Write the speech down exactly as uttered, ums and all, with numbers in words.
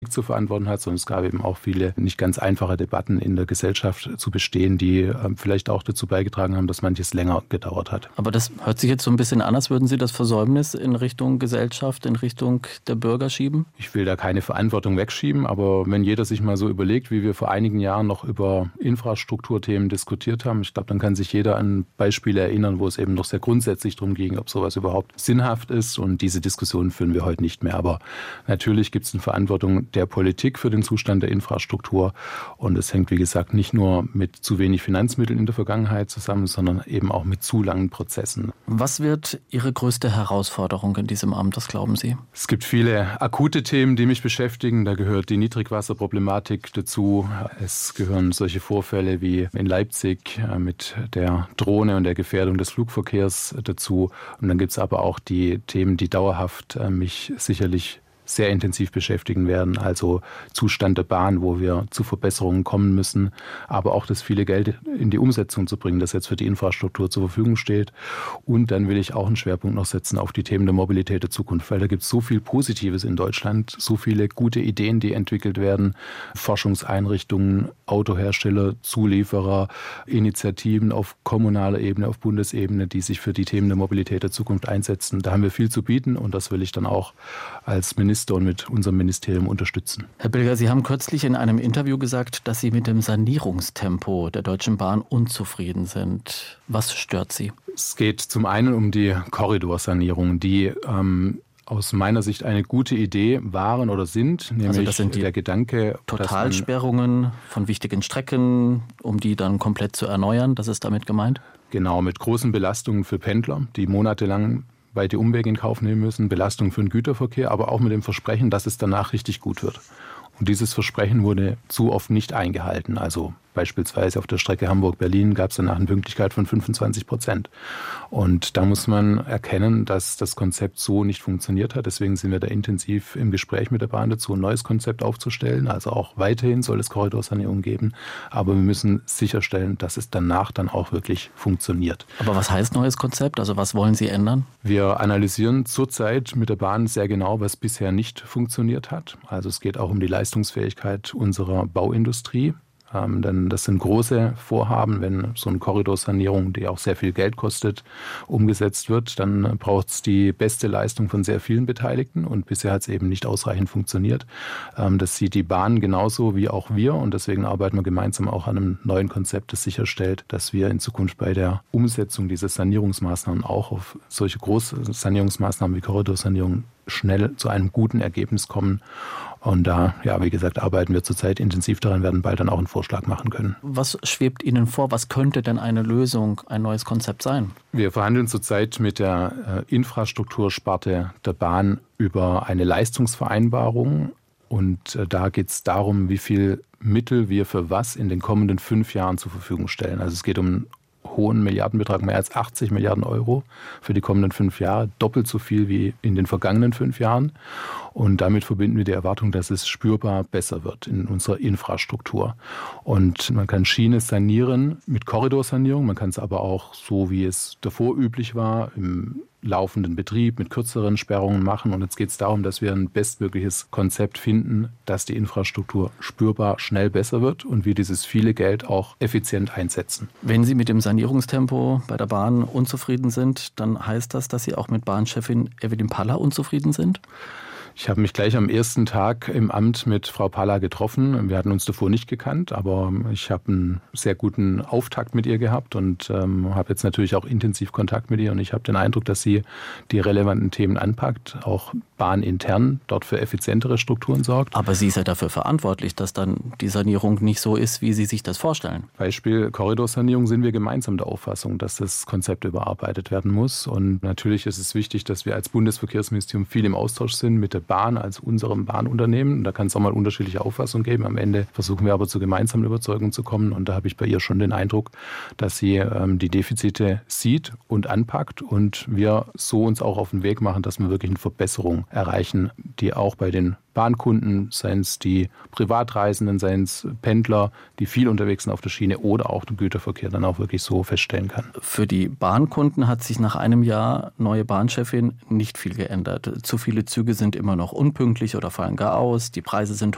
Politik zu verantworten hat, sondern es gab eben auch viele nicht ganz einfache Debatten in der Gesellschaft zu bestehen, die äh, vielleicht auch dazu beigetragen haben, dass manches länger gedauert hat. Aber das hört sich jetzt so ein bisschen an, als würden Sie das Versäumnis in Richtung Gesellschaft, in Richtung der Bürger schieben? Ich will da keine Verantwortung wegschieben, aber wenn jeder sich mal so überlegt, wie wir vor einigen Jahren noch über Infrastrukturthemen diskutiert haben, ich glaube, dann kann sich jeder an Beispiele erinnern, wo es eben noch sehr grundsätzlich darum ging, ob sowas überhaupt sinnhaft ist, und diese Diskussion führen wir heute nicht mehr. Aber natürlich gibt es eine Verantwortung der Politik für den Zustand der Infrastruktur, und es hängt, wie gesagt, nicht nur mit zu wenig Finanzmitteln in der Vergangenheit zusammen, sondern eben auch mit zu langen Prozessen. Was wird Ihre größte Herausforderung in diesem Amt, was glauben Sie? Es gibt viele akute Themen, die mich beschäftigen. Da gehört die Niedrigwasserproblematik dazu. Es gehören solche Vorfälle wie in Leipzig mit der Drohne und der Gefährdung des Flugverkehrs dazu. Und dann gibt es aber auch die Themen, die dauerhaft mich sicherlich sehr intensiv beschäftigen werden, also Zustand der Bahn, wo wir zu Verbesserungen kommen müssen, aber auch das viele Geld in die Umsetzung zu bringen, das jetzt für die Infrastruktur zur Verfügung steht. Und dann will ich auch einen Schwerpunkt noch setzen auf die Themen der Mobilität der Zukunft, weil da gibt es so viel Positives in Deutschland, so viele gute Ideen, die entwickelt werden, Forschungseinrichtungen, Autohersteller, Zulieferer, Initiativen auf kommunaler Ebene, auf Bundesebene, die sich für die Themen der Mobilität der Zukunft einsetzen. Da haben wir viel zu bieten, und das will ich dann auch als Minister und mit unserem Ministerium unterstützen. Herr Bilger, Sie haben kürzlich in einem Interview gesagt, dass Sie mit dem Sanierungstempo der Deutschen Bahn unzufrieden sind. Was stört Sie? Es geht zum einen um die Korridorsanierung, die ähm, aus meiner Sicht eine gute Idee waren oder sind, nämlich also das sind die der Gedanke, Totalsperrungen von wichtigen Strecken, um die dann komplett zu erneuern. Das ist damit gemeint? Genau, mit großen Belastungen für Pendler, die monatelang weite Umwege in Kauf nehmen müssen, Belastung für den Güterverkehr, aber auch mit dem Versprechen, dass es danach richtig gut wird. Und dieses Versprechen wurde zu oft nicht eingehalten. Also beispielsweise auf der Strecke Hamburg-Berlin gab es danach eine Pünktlichkeit von fünfundzwanzig Prozent. Und da muss man erkennen, dass das Konzept so nicht funktioniert hat. Deswegen sind wir da intensiv im Gespräch mit der Bahn dazu, ein neues Konzept aufzustellen. Also auch weiterhin soll es Korridorsanierung geben. Aber wir müssen sicherstellen, dass es danach dann auch wirklich funktioniert. Aber was heißt neues Konzept? Also was wollen Sie ändern? Wir analysieren zurzeit mit der Bahn sehr genau, was bisher nicht funktioniert hat. Also es geht auch um die Leistungsfähigkeit unserer Bauindustrie. Ähm, denn das sind große Vorhaben. Wenn so eine Korridorsanierung, die auch sehr viel Geld kostet, umgesetzt wird, dann braucht es die beste Leistung von sehr vielen Beteiligten. Und bisher hat es eben nicht ausreichend funktioniert. Ähm, das sieht die Bahn genauso wie auch wir. Und deswegen arbeiten wir gemeinsam auch an einem neuen Konzept, das sicherstellt, dass wir in Zukunft bei der Umsetzung dieser Sanierungsmaßnahmen auch auf solche Großsanierungsmaßnahmen wie Korridorsanierung schnell zu einem guten Ergebnis kommen. Und da, ja, wie gesagt, arbeiten wir zurzeit intensiv daran, werden bald dann auch einen Vorschlag machen können. Was schwebt Ihnen vor? Was könnte denn eine Lösung, ein neues Konzept sein? Wir verhandeln zurzeit mit der äh, Infrastruktursparte der Bahn über eine Leistungsvereinbarung. Und äh, da geht es darum, wie viel Mittel wir für was in den kommenden fünf Jahren zur Verfügung stellen. Also es geht um einen hohen Milliardenbetrag, mehr als achtzig Milliarden Euro für die kommenden fünf Jahre, doppelt so viel wie in den vergangenen fünf Jahren. Und damit verbinden wir die Erwartung, dass es spürbar besser wird in unserer Infrastruktur. Und man kann Schiene sanieren mit Korridorsanierung, man kann es aber auch so, wie es davor üblich war, im laufenden Betrieb mit kürzeren Sperrungen machen. Und jetzt geht es darum, dass wir ein bestmögliches Konzept finden, dass die Infrastruktur spürbar schnell besser wird und wir dieses viele Geld auch effizient einsetzen. Wenn Sie mit dem Sanierungstempo bei der Bahn unzufrieden sind, dann heißt das, dass Sie auch mit Bahnchefin Evelyn Paller unzufrieden sind? Ich habe mich gleich am ersten Tag im Amt mit Frau Paller getroffen. Wir hatten uns davor nicht gekannt, aber ich habe einen sehr guten Auftakt mit ihr gehabt und ähm, habe jetzt natürlich auch intensiv Kontakt mit ihr. Und ich habe den Eindruck, dass sie die relevanten Themen anpackt, auch bahnintern dort für effizientere Strukturen sorgt. Aber sie ist ja dafür verantwortlich, dass dann die Sanierung nicht so ist, wie Sie sich das vorstellen. Beispiel Korridorsanierung sind wir gemeinsam der Auffassung, dass das Konzept überarbeitet werden muss. Und natürlich ist es wichtig, dass wir als Bundesverkehrsministerium viel im Austausch sind mit der Bahn als unserem Bahnunternehmen. Da kann es auch mal unterschiedliche Auffassungen geben. Am Ende versuchen wir aber zu gemeinsamen Überzeugungen zu kommen. Und da habe ich bei ihr schon den Eindruck, dass sie ähm, die Defizite sieht und anpackt und wir so uns auch auf den Weg machen, dass wir wirklich eine Verbesserung erreichen, die auch bei den Bahnkunden, seien es die Privatreisenden, seien es Pendler, die viel unterwegs sind auf der Schiene oder auch den Güterverkehr dann auch wirklich so feststellen kann. Für die Bahnkunden hat sich nach einem Jahr neue Bahnchefin nicht viel geändert. Zu viele Züge sind immer noch unpünktlich oder fallen gar aus, die Preise sind